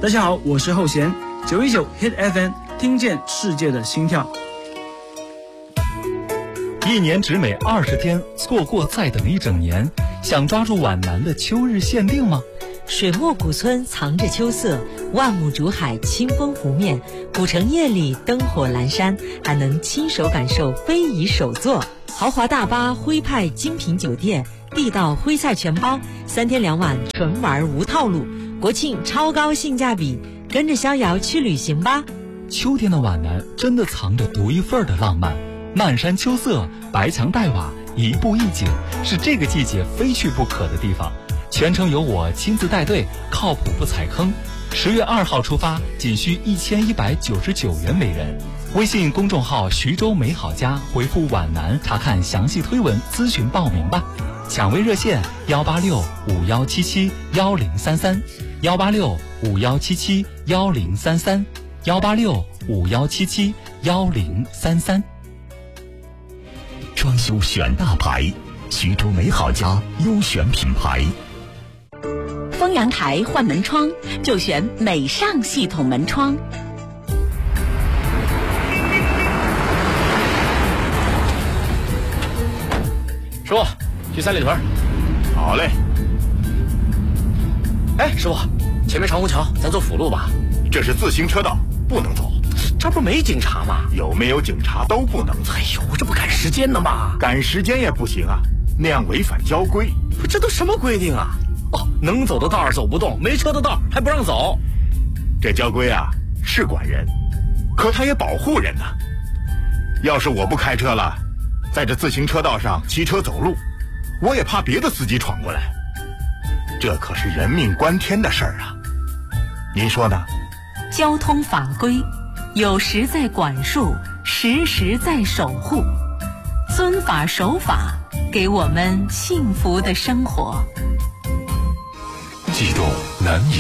大家好，我是后弦，919 Hit FM， 听见世界的心跳。 一年只美20天，错过再等一整年。想抓住皖南的秋日限定吗？ 水墨古村藏着秋色，万亩竹海清风拂面，古城夜里灯火阑珊，还能亲手感受非遗手作。豪华大巴徽派精品酒店，地道徽菜全包，3天2晚纯玩无套路，国庆超高性价比，跟着逍遥去旅行吧。 秋天的皖南真的藏着独一份的浪漫，漫山秋色，白墙黛瓦，一步一景，是这个季节非去不可的地方。全程由我亲自带队，靠谱不踩坑。10月2号出发，仅需1199元每人。微信公众号徐州美好家回复皖南查看详细推文，咨询报名吧。抢位热线18651771033，18651771033，18651771033。 装修选大牌，徐州美好家优选品牌。 丰阳台换门窗就选美尚系统门窗。 师傅，去三里屯。 好嘞。 哎，师傅，前面长虹桥，咱走辅路吧。 这是自行车道，不能走。 这不没警察吗？ 有没有警察都不能走。 哎呦，这不赶时间呢吗？ 赶时间也不行啊，那样违反交规。 这都什么规定啊？哦，能走的道走不动，没车的道还不让走。 这交规啊是管人，可它也保护人呐。要是我不开车了，在这自行车道上骑车走路，我也怕别的司机闯过来。这可是人命关天的事儿啊，您说呢？ 交通法规有时在管束，时时在守护，遵法守法，给我们幸福的生活。 悸动难以